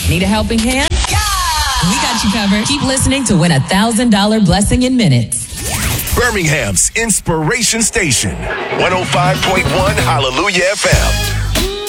Need a helping hand? Yeah! We got you covered. Keep listening to win $1,000 blessing in minutes. Birmingham's Inspiration Station, 105.1 Hallelujah FM.